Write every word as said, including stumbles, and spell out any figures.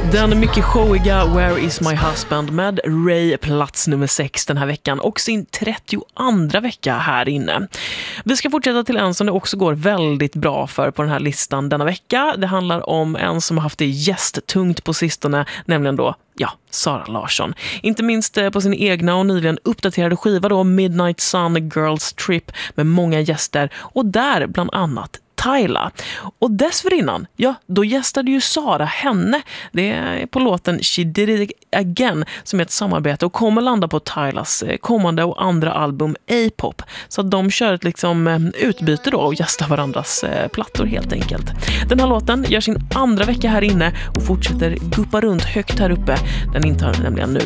Den mycket showiga Where is my husband med Ray, plats nummer sex den här veckan och sin trettioandra vecka här inne. Vi ska fortsätta till en som det också går väldigt bra för på den här listan denna vecka. Det handlar om en som har haft det gästtungt på sistone, nämligen då, ja, Sara Larsson. Inte minst på sin egna och nyligen uppdaterade skiva då, Midnight Sun Girls Trip, med många gäster och där bland annat Tyla. Och dessförinnan, ja, då gästade ju Sara henne. Det är på låten She Did It Again som är ett samarbete och kommer landa på Tylas kommande och andra album A-pop. Så att de kör ett liksom utbyte då och gästar varandras plattor helt enkelt. Den här låten gör sin andra vecka här inne och fortsätter guppa runt högt här uppe. Den intar nämligen nu